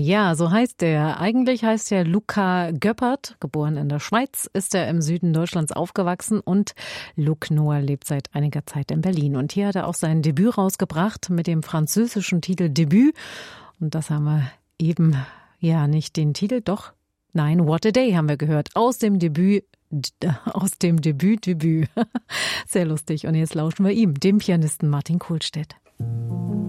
Ja, so heißt er. Eigentlich heißt er Luca Göppert. Geboren in der Schweiz, ist er im Süden Deutschlands aufgewachsen und Luc Noir lebt seit einiger Zeit in Berlin. Und hier hat er auch sein Debüt rausgebracht mit dem französischen Titel Debüt. Und das haben wir eben, ja, nicht den Titel, doch, nein, What a Day haben wir gehört. Aus dem Debüt. Sehr lustig. Und jetzt lauschen wir ihm, dem Pianisten Martin Kohlstedt.